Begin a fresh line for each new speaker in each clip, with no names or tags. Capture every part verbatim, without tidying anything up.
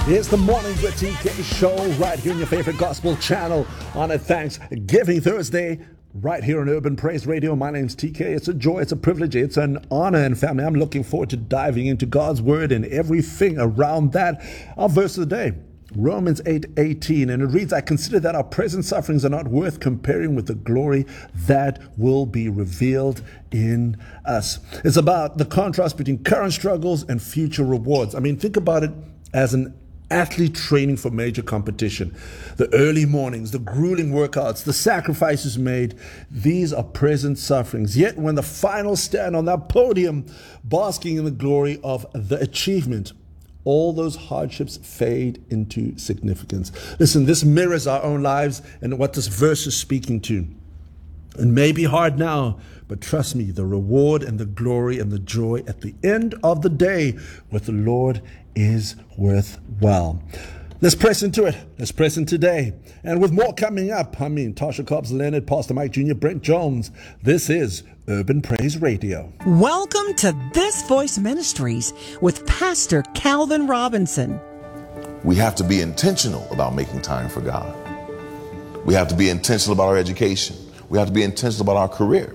It's the Morning with T K show right here in your favorite gospel channel on a Thanksgiving Thursday right here on Urban Praise Radio. My name's T K. It's a joy, it's a privilege, it's an honor, and family, I'm looking forward to diving into God's word and everything around that. Our verse of the day, Romans eight eighteen, and it reads, I consider that our present sufferings are not worth comparing with the glory that will be revealed in us. It's about the contrast between current struggles and future rewards. I mean, think about it as an athlete training for major competition. The early mornings, the grueling workouts, the sacrifices made, these are present sufferings. Yet when the final stand on that podium, basking in the glory of the achievement, all those hardships fade into significance. Listen, this mirrors our own lives and what this verse is speaking to. It may be hard now, but trust me, the reward and the glory and the joy at the end of the day with the Lord is worthwhile. Let's press into it. Let's press in today. And with more coming up, I mean, Tasha Cobbs, Leonard, Pastor Mike Junior, Brent Jones, this is Urban Praise Radio.
Welcome to This Voice Ministries with Pastor Calvin Robinson.
We have to be intentional about making time for God. We have to be intentional about our education. We have to be intentional about our career.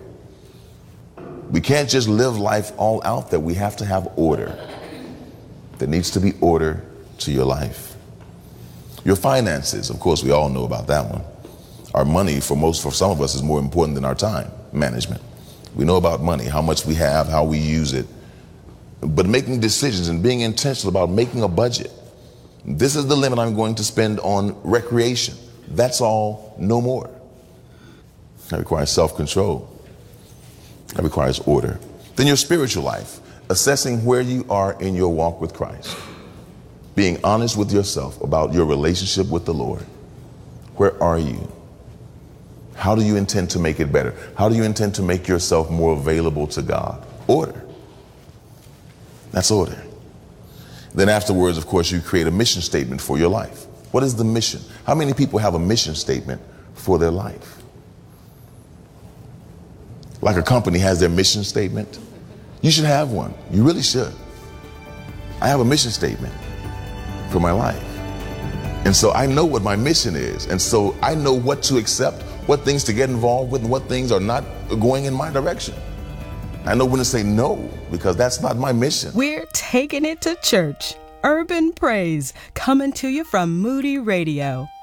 We can't just live life all out there. We have to have order. There needs to be order to your life. Your finances, of course, we all know about that one. Our money, for most, for some of us, is more important than our time management. We know about money, how much we have, how we use it. But making decisions and being intentional about making a budget. This is the limit I'm going to spend on recreation. That's all, no more. That requires self-control. That requires order. Then your spiritual life, assessing where you are in your walk with Christ. Being honest with yourself about your relationship with the Lord. Where are you? How do you intend to make it better? How do you intend to make yourself more available to God? Order. That's order. Then afterwards, of course, you create a mission statement for your life. What is the mission? How many people have a mission statement for their life? Like a company has their mission statement. You should have one. You really should. I have a mission statement for my life. And so I know what my mission is. And so I know what to accept, what things to get involved with, and what things are not going in my direction. I know when to say no, because that's not my mission.
We're taking it to church. Urban Praise, coming to you from Moody Radio.